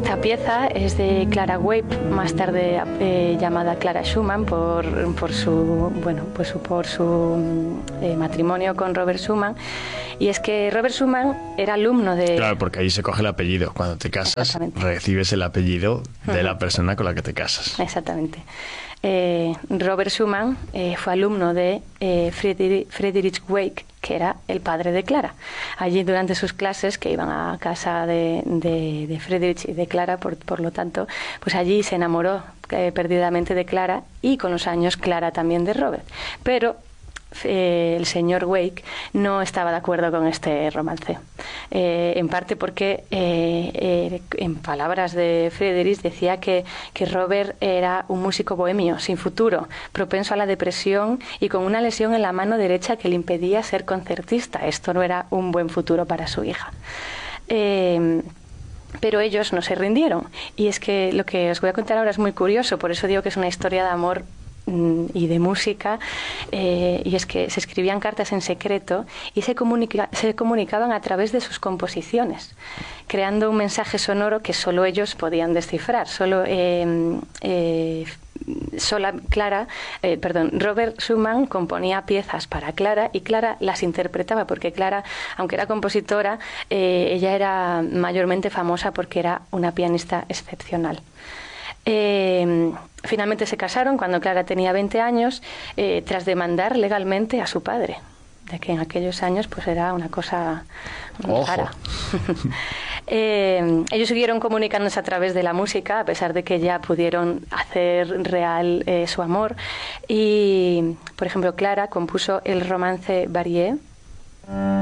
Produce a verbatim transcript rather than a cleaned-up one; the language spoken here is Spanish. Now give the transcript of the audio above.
Esta pieza es de Clara Wieck, más tarde eh, llamada Clara Schumann por, por su, bueno, pues por su eh, matrimonio con Robert Schumann. Y es que Robert Schumann era alumno de... Claro, porque ahí se coge el apellido. Cuando te casas, recibes el apellido de uh-huh. la persona con la que te casas. Exactamente. Eh, Robert Schumann eh, fue alumno de eh, Friedrich, Friedrich Wieck, que era el padre de Clara. Allí durante sus clases, que iban a casa de, de, de Friedrich y de Clara, por, por lo tanto, pues allí se enamoró eh, perdidamente de Clara, y con los años Clara también de Robert. Pero Eh, el señor Wieck no estaba de acuerdo con este romance, eh, en parte porque eh, eh, en palabras de Friedrich decía que, que Robert era un músico bohemio, sin futuro, propenso a la depresión y con una lesión en la mano derecha que le impedía ser concertista. Esto no era un buen futuro para su hija. eh, Pero ellos no se rindieron, y es que lo que os voy a contar ahora es muy curioso, por eso digo que es una historia de amor y de música, eh, y es que se escribían cartas en secreto y se, comunica, se comunicaban a través de sus composiciones, creando un mensaje sonoro que solo ellos podían descifrar. Solo eh, eh, sola Clara, eh, perdón, Robert Schumann componía piezas para Clara y Clara las interpretaba, porque Clara, aunque era compositora, eh, ella era mayormente famosa porque era una pianista excepcional. Eh, finalmente se casaron cuando Clara tenía veinte años, eh, tras demandar legalmente a su padre, de que en aquellos años pues era una cosa muy rara. eh, ellos siguieron comunicándose a través de la música, a pesar de que ya pudieron hacer real eh, su amor, y por ejemplo Clara compuso el romance Varié.